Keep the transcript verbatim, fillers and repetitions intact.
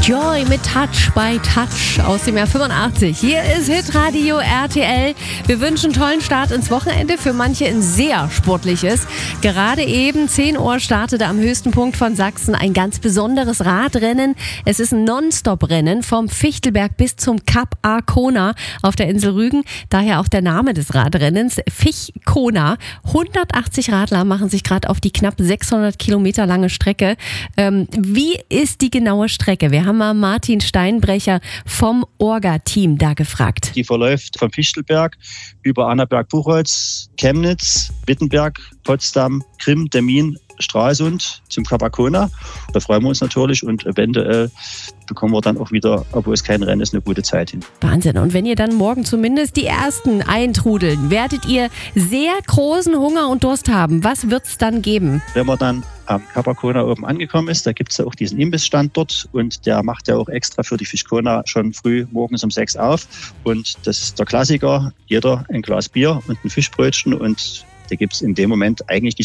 Joy mit Touch bei Touch aus dem Jahr fünfundachtzig. Hier ist Hitradio R T L. Wir wünschen einen tollen Start ins Wochenende, für manche ein sehr sportliches. Gerade eben zehn Uhr startete am höchsten Punkt von Sachsen ein ganz besonderes Radrennen. Es ist ein Non-Stop-Rennen vom Fichtelberg bis zum Kap Arkona auf der Insel Rügen. Daher auch der Name des Radrennens, Fichkona. hundertachtzig Radler machen sich gerade auf die knapp sechshundert Kilometer lange Strecke. Ähm, wie ist die genaue Strecke? Wir haben mal Martin Steinbrecher vom Orga-Team da gefragt. Die verläuft vom Fichtelberg über Annaberg-Buchholz, Chemnitz, Wittenberg, Potsdam, Krim, Demmin, Stralsund zum Kap Arkona. Da freuen wir uns natürlich und eventuell bekommen wir dann auch wieder, obwohl es kein Rennen ist, eine gute Zeit hin. Wahnsinn. Und wenn ihr dann morgen zumindest die ersten eintrudeln, werdet ihr sehr großen Hunger und Durst haben. Was wird es dann geben? Wenn man dann am Kap Arkona oben angekommen ist, da gibt es ja auch diesen Imbissstand dort und der macht ja auch extra für die Fichkona schon früh morgens um sechs auf. Und das ist der Klassiker, jeder ein Glas Bier und ein Fischbrötchen und da gibt es in dem Moment eigentlich nicht